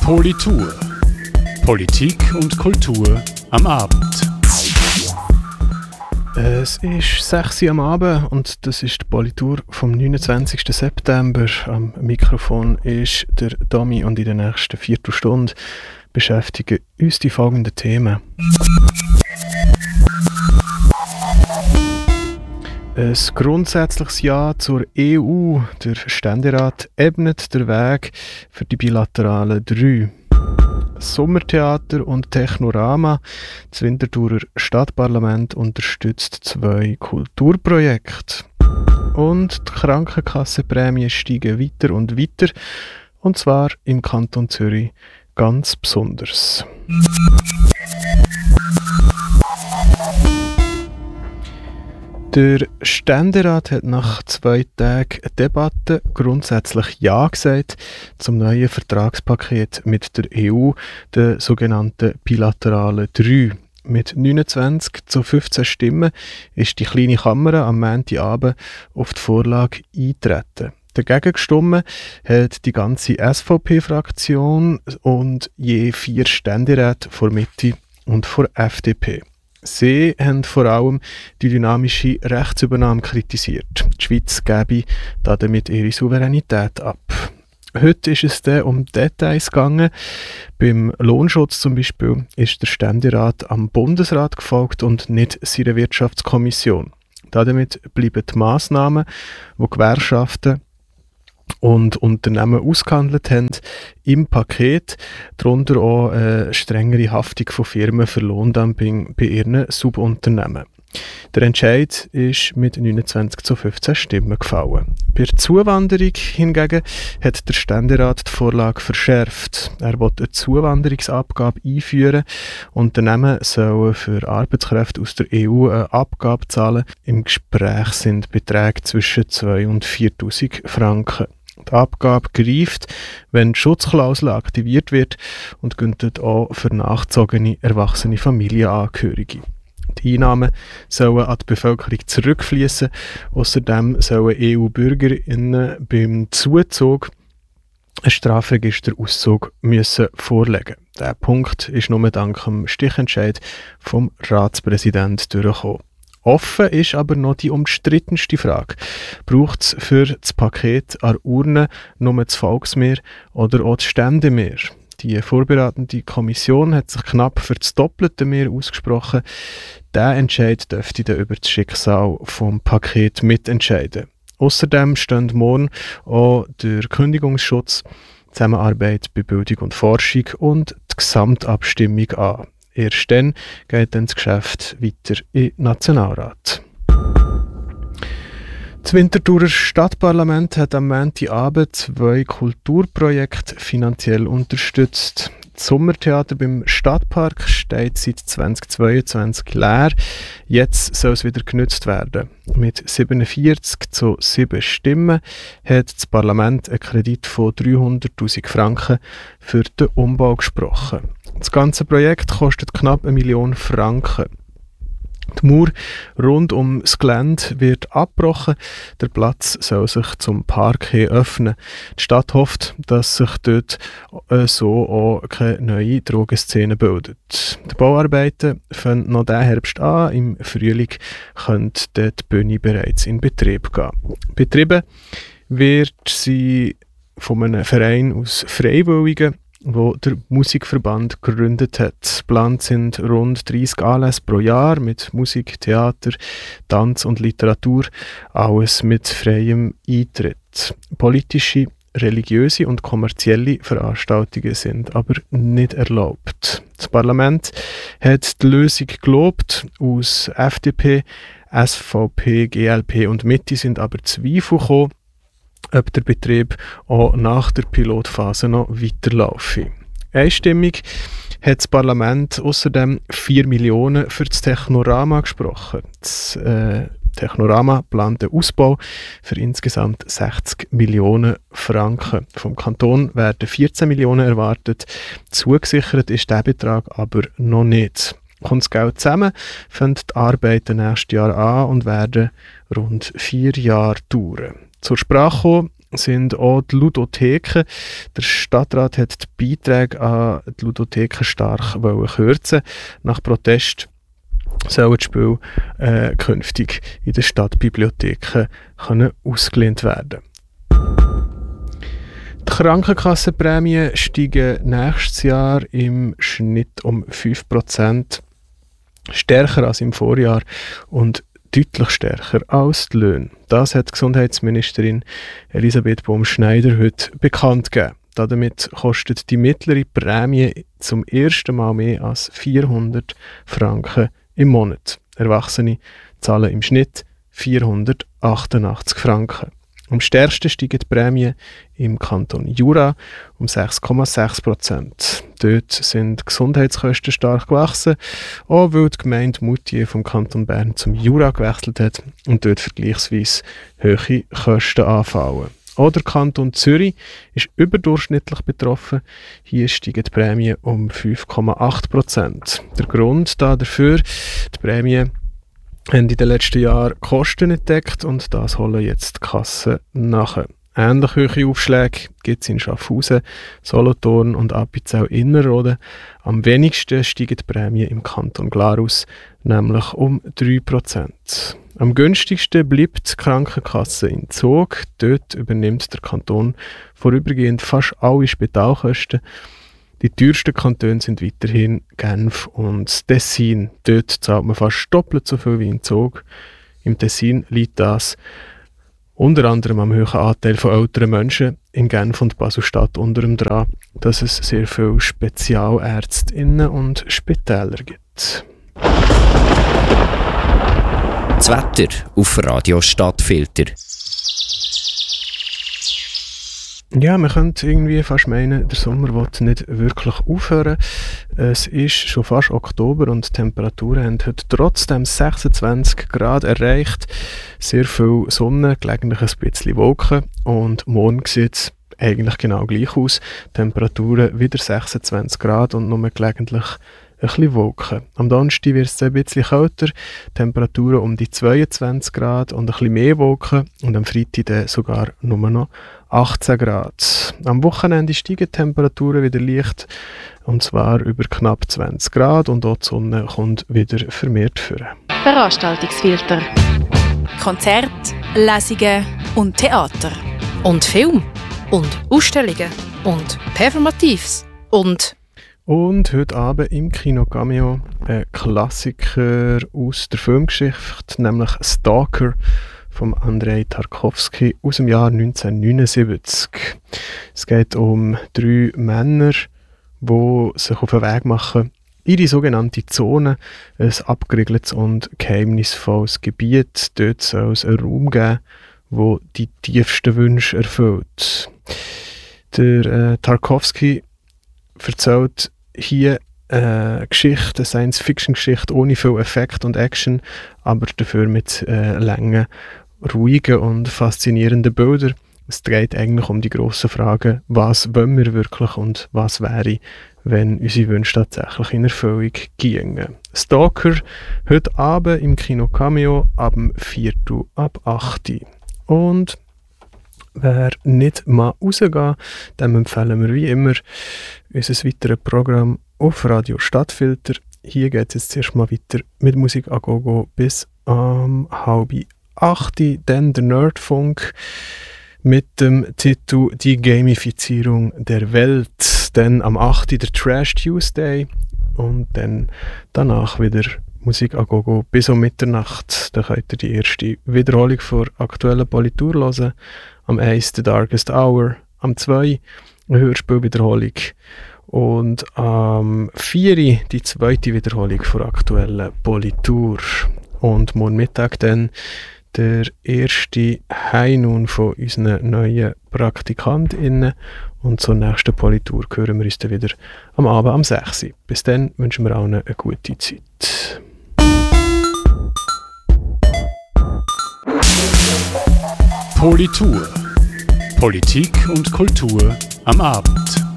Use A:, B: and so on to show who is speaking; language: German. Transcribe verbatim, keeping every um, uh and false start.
A: Politur. Politik und Kultur am Abend.
B: Es ist sechs Uhr am Abend und das ist die Politur vom neunundzwanzigsten September. Am Mikrofon ist der Domi und in der nächsten Viertelstunde beschäftigen uns die folgenden Themen. Ein grundsätzliches Ja zur E U. Der Ständerat ebnet den Weg für die bilateralen drei. Sommertheater und Technorama. Das Winterthurer Stadtparlament unterstützt zwei Kulturprojekte. Und die Krankenkassenprämien steigen weiter und weiter. Und zwar im Kanton Zürich ganz besonders. Der Ständerat hat nach zwei Tagen Debatte grundsätzlich Ja gesagt zum neuen Vertragspaket mit der E U, der sogenannten bilateralen drei. Mit neunundzwanzig zu fünfzehn Stimmen ist die kleine Kammer am Montagabend auf die Vorlage eingetreten. Dagegen gestimmt hat die ganze S V P-Fraktion und je vier Ständeräte vor Mitte und vor F D P. Sie haben vor allem die dynamische Rechtsübernahme kritisiert. Die Schweiz gebe damit ihre Souveränität ab. Heute ist es dann um Details gegangen. Beim Lohnschutz zum Beispiel ist der Ständerat am Bundesrat gefolgt und nicht seiner Wirtschaftskommission. Damit bleiben die Massnahmen, die Gewerkschaften und Unternehmen ausgehandelt haben, im Paket, darunter auch eine strengere Haftung von Firmen für Lohndumping bei ihren Subunternehmen. Der Entscheid ist mit neunundzwanzig zu fünfzehn Stimmen gefallen. Bei der Zuwanderung hingegen hat der Ständerat die Vorlage verschärft. Er will eine Zuwanderungsabgabe einführen. Unternehmen sollen für Arbeitskräfte aus der E U eine Abgabe zahlen. Im Gespräch sind Beträge zwischen zweitausend und viertausend Franken. Die Abgabe greift, wenn die Schutzklausel aktiviert wird und gilt auch für nachgezogene erwachsene Familienangehörige. Die Einnahmen sollen an die Bevölkerung zurückfließen. Außerdem sollen E U-BürgerInnen beim Zuzug einen Strafregisterauszug müssen vorlegen. Dieser Punkt ist nur dank dem Stichentscheid vom Ratspräsidenten durchgekommen. Offen ist aber noch die umstrittenste Frage. Braucht es für das Paket an Urne nur das Volksmehr oder auch das Ständemehr? Die vorbereitende Kommission hat sich knapp für das doppelte Mehr ausgesprochen. Dieser Entscheid dürfte dann über das Schicksal des Pakets mitentscheiden. Außerdem stehen morgen auch der Kündigungsschutz, Zusammenarbeit bei Bildung und Forschung und die Gesamtabstimmung an. Erst dann geht dann das Geschäft weiter in den Nationalrat. Das Winterthurer Stadtparlament hat am Montagabend zwei Kulturprojekte finanziell unterstützt. Das Sommertheater beim Stadtpark steht seit zweitausendzweiundzwanzig leer. Jetzt soll es wieder genutzt werden. Mit siebenundvierzig zu sieben Stimmen hat das Parlament einen Kredit von dreihunderttausend Franken für den Umbau gesprochen. Das ganze Projekt kostet knapp eine Million Franken. Die Mauer rund um das Gelände wird abgebrochen. Der Platz soll sich zum Park hin öffnen. Die Stadt hofft, dass sich dort äh, so auch keine neue Drogenszene bildet. Die Bauarbeiten fangen noch diesen Herbst an. Im Frühling könnte die Bühne bereits in Betrieb gehen. Betrieben wird sie von einem Verein aus Freiwilligen, wo der Musikverband gegründet hat. Geplant sind rund dreissig Anlässe pro Jahr mit Musik, Theater, Tanz und Literatur, alles mit freiem Eintritt. Politische, religiöse und kommerzielle Veranstaltungen sind aber nicht erlaubt. Das Parlament hat die Lösung gelobt. Aus F D P, S V P, G L P und Mitte sind aber Zweifel gekommen, ob der Betrieb auch nach der Pilotphase noch weiterlaufe. Einstimmig hat das Parlament außerdem vier Millionen für das Technorama gesprochen. Das äh, Technorama plant den Ausbau für insgesamt sechzig Millionen Franken. Vom Kanton werden vierzehn Millionen erwartet. Zugesichert ist der Betrag aber noch nicht. Kommt das Geld zusammen, fangen die Arbeiten nächstes Jahr an und werden rund vier Jahre dauern. Zur Sprache kommen sind auch die Ludotheken. Der Stadtrat hat die Beiträge an die Ludotheken stark kürzen. Nach Protest sollen die Spiele äh, künftig in den Stadtbibliotheken können ausgelehnt werden. Die Krankenkassenprämien steigen nächstes Jahr im Schnitt um fünf Prozent, stärker als im Vorjahr und deutlich stärker als die Löhne. Das hat Gesundheitsministerin Elisabeth Baum-Schneider heute bekannt gegeben. Damit kostet die mittlere Prämie zum ersten Mal mehr als vierhundert Franken im Monat. Erwachsene zahlen im Schnitt vierhundertachtundachtzig Franken. Am stärksten steigen die Prämien im Kanton Jura um sechs Komma sechs Prozent. Dort sind die Gesundheitskosten stark gewachsen, auch weil die Gemeinde Moutier vom Kanton Bern zum Jura gewechselt hat und dort vergleichsweise hohe Kosten anfallen. Auch der Kanton Zürich ist überdurchschnittlich betroffen. Hier steigen die Prämien um fünf Komma acht Prozent. Der Grund dafür, die Prämien haben in den letzten Jahren Kosten nicht gedeckt und das holen jetzt die Kassen nach. Ähnlich hohe Aufschläge gibt es in Schaffhausen, Solothurn und Appenzell-Innerrhoden. Am wenigsten steigen die Prämien im Kanton Glarus, nämlich um drei Prozent. Am günstigsten bleibt die Krankenkasse in Zug. Dort übernimmt der Kanton vorübergehend fast alle Spitalkosten. Die teuersten Kantone sind weiterhin Genf und Tessin. Dort zahlt man fast doppelt so viel wie in Zug. Im Tessin liegt das unter anderem am hohen Anteil von älteren Menschen. In Genf und Basel-Stadt unter dem dran, dass es sehr viele SpezialärztInnen und Spitäler gibt.
C: Das Wetter auf Radio Stadtfilter.
B: Ja, man könnte irgendwie fast meinen, der Sommer will nicht wirklich aufhören. Es ist schon fast Oktober und die Temperaturen haben heute trotzdem sechsundzwanzig Grad erreicht. Sehr viel Sonne, gelegentlich ein bisschen Wolken und morgen sieht es eigentlich genau gleich aus. Temperaturen wieder sechsundzwanzig Grad und nur gelegentlich ein bisschen Wolken. Am Donnerstag wird es ein bisschen kälter, Temperaturen um die zweiundzwanzig Grad und ein bisschen mehr Wolken und am Freitag dann sogar nur noch achtzehn Grad. Am Wochenende steigen die Temperaturen wieder leicht und zwar über knapp zwanzig Grad und auch die Sonne kommt wieder vermehrt vor.
D: Veranstaltungsfilter. Konzerte, Lesungen und Theater.
E: Und Film. Und Ausstellungen. Und Performatives. Und
B: Und heute Abend im Kino Cameo ein Klassiker aus der Filmgeschichte, nämlich Stalker von Andrei Tarkovsky aus dem Jahr neunzehnhundertneunundsiebzig. Es geht um drei Männer, die sich auf den Weg machen in die sogenannte Zone, ein abgeriegeltes und geheimnisvolles Gebiet. Dort soll es einen Raum geben, der die tiefsten Wünsche erfüllt. Der äh, Tarkovsky erzählt hier eine Geschichte, eine Science-Fiction-Geschichte ohne viel Effekt und Action, aber dafür mit äh, langen, ruhigen und faszinierenden Bildern. Es geht eigentlich um die grossen Fragen, was wollen wir wirklich und was wäre, wenn unsere Wünsche tatsächlich in Erfüllung gingen. Stalker, heute Abend im Kino Cameo ab dem Viertel ab acht. Und wer nicht mal rausgehen, dem empfehlen wir wie immer unser weiteres Programm auf Radio Stadtfilter. Hier geht es jetzt zuerst mal weiter mit Musik a Gogo bis um, halb acht. Dann der Nerdfunk mit dem Titel Die Gamifizierung der Welt. Dann am acht. der Trash Tuesday und dann danach wieder Musik a Gogo bis um Mitternacht. Da könnt ihr die erste Wiederholung vor aktuellen Politur hören. Am eins The Darkest Hour, am zwei eine Hörspielwiederholung und am vier die zweite Wiederholung von aktuellen Politur. Und morgen Mittag dann der erste Heinun von unseren neuen PraktikantInnen. Und zur nächsten Politur hören wir uns dann wieder am Abend um sechs. Bis dann wünschen wir allen eine gute Zeit.
A: Politur. Politik und Kultur am Abend.